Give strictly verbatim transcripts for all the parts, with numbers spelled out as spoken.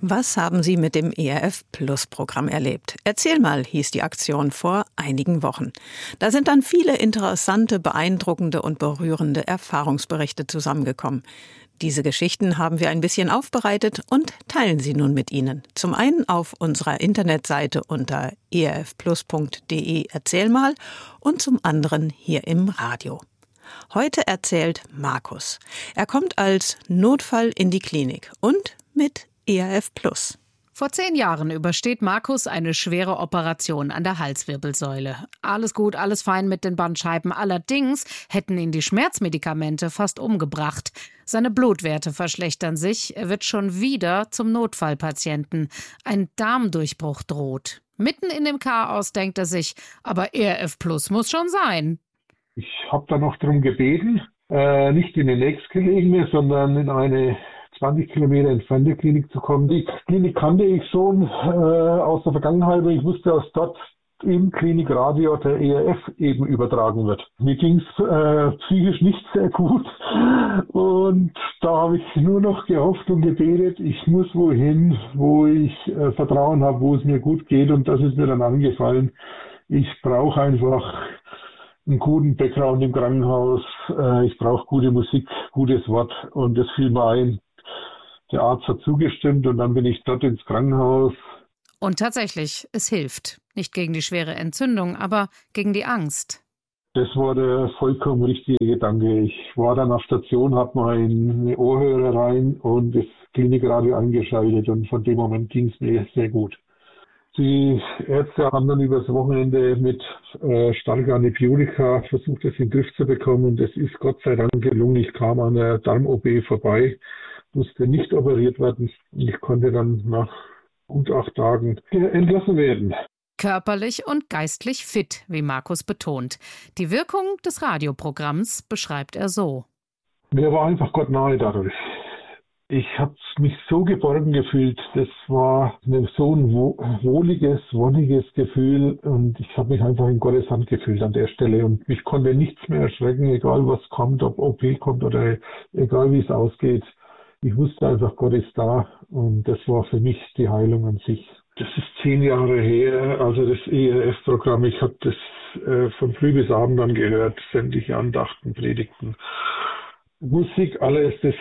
Was haben Sie mit dem E R F-Plus-Programm erlebt? Erzähl mal, hieß die Aktion vor einigen Wochen. Da sind dann viele interessante, beeindruckende und berührende Erfahrungsberichte zusammengekommen. Diese Geschichten haben wir ein bisschen aufbereitet und teilen sie nun mit Ihnen. Zum einen auf unserer Internetseite unter e r f plus punkt d e Erzähl mal und zum anderen hier im Radio. Heute erzählt Markus. Er kommt als Notfall in die Klinik und mit E R F Plus. Vor zehn Jahren übersteht Markus eine schwere Operation an der Halswirbelsäule. Alles gut, alles fein mit den Bandscheiben. Allerdings hätten ihn die Schmerzmedikamente fast umgebracht. Seine Blutwerte verschlechtern sich. Er wird schon wieder zum Notfallpatienten. Ein Darmdurchbruch droht. Mitten in dem Chaos denkt er sich, aber E R F Plus muss schon sein. Ich habe da noch darum gebeten, äh, nicht in die nächstgelegene, sondern in eine zwanzig Kilometer entfernte Klinik zu kommen. Die Klinik kannte ich schon äh, aus der Vergangenheit und ich wusste, dass dort im Klinikradio der E R F eben übertragen wird. Mir ging es äh, psychisch nicht sehr gut und da habe ich nur noch gehofft und gebetet, ich muss wohin, wo ich äh, Vertrauen habe, wo es mir gut geht, und das ist mir dann angefallen. Ich brauche einfach einen guten Background im Krankenhaus, äh, ich brauche gute Musik, gutes Wort, und das fiel mir ein. Der Arzt hat zugestimmt und dann bin ich dort ins Krankenhaus. Und tatsächlich, es hilft. Nicht gegen die schwere Entzündung, aber gegen die Angst. Das war der vollkommen richtige Gedanke. Ich war dann auf Station, habe meine Ohrhörer rein und das Klinikradio eingeschaltet, und von dem Moment ging es mir sehr gut. Die Ärzte haben dann übers Wochenende mit äh, starker Antibiotika versucht, das in den Griff zu bekommen, und das ist Gott sei Dank gelungen. Ich kam an der Darm-O P vorbei, musste nicht operiert werden. Ich konnte dann nach gut acht Tagen entlassen werden. Körperlich und geistlich fit, wie Markus betont. Die Wirkung des Radioprogramms beschreibt er so. Mir war einfach Gott nahe dadurch. Ich habe mich so geborgen gefühlt. Das war eine, so ein wohliges, wonniges Gefühl, und ich habe mich einfach in Gottes Hand gefühlt an der Stelle, und mich konnte nichts mehr erschrecken, egal was kommt, ob O P kommt oder egal wie es ausgeht. Ich wusste einfach, Gott ist da, und das war für mich die Heilung an sich. Das ist zehn Jahre her, also das E R F-Programm. Ich habe das äh, von früh bis abend dann gehört, sämtliche Andachten, Predigten, Musik, alles, das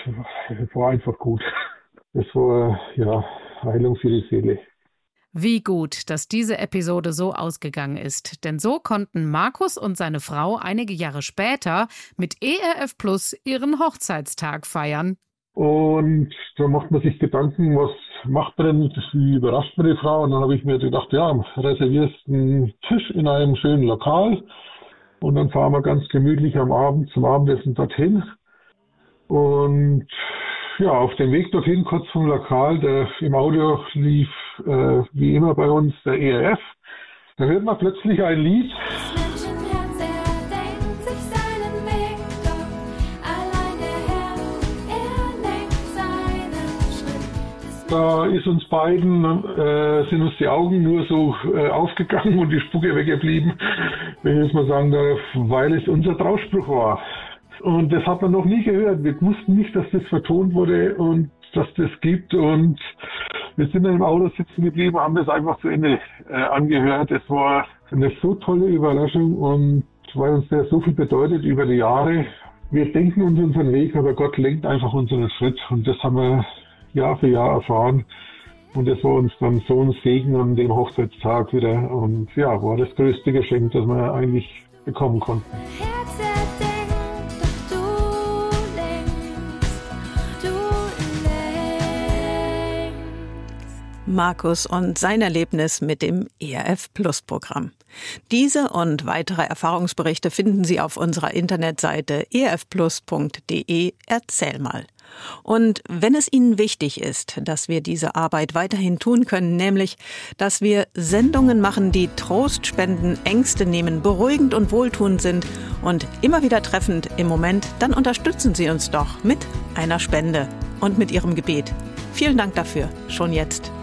war einfach gut. Das war, ja, Heilung für die Seele. Wie gut, dass diese Episode so ausgegangen ist. Denn so konnten Markus und seine Frau einige Jahre später mit E R F Plus ihren Hochzeitstag feiern. Und da macht man sich Gedanken, was macht man denn, wie überrascht man die Frau? Und dann habe ich mir gedacht, ja, reservierst einen Tisch in einem schönen Lokal. Und dann fahren wir ganz gemütlich am Abend zum Abendessen dorthin. Und ja, auf dem Weg dorthin, kurz vom Lokal, der im Audio lief, äh, wie immer bei uns, der E R F. Da hört man plötzlich ein Lied. Da ist uns beiden, äh, sind uns die Augen nur so äh, aufgegangen und die Spucke weggeblieben, wenn ich jetzt mal sagen darf, weil es unser Trauspruch war. Und das hat man noch nie gehört. Wir wussten nicht, dass das vertont wurde und dass das gibt. Und wir sind dann im Auto sitzen geblieben, haben das einfach zu Ende äh, angehört. Es war eine so tolle Überraschung, und weil uns das so viel bedeutet über die Jahre. Wir denken uns unseren Weg, aber Gott lenkt einfach unseren Schritt. Und das haben wir Jahr für Jahr erfahren, und das war uns dann so ein Segen an dem Hochzeitstag wieder, und ja, war das größte Geschenk, das wir eigentlich bekommen konnten. Markus und sein Erlebnis mit dem E R F Plus Programm. Diese und weitere Erfahrungsberichte finden Sie auf unserer Internetseite e r f plus punkt d e Erzähl mal. Und wenn es Ihnen wichtig ist, dass wir diese Arbeit weiterhin tun können, nämlich, dass wir Sendungen machen, die Trost spenden, Ängste nehmen, beruhigend und wohltuend sind und immer wieder treffend im Moment, dann unterstützen Sie uns doch mit einer Spende und mit Ihrem Gebet. Vielen Dank dafür, schon jetzt.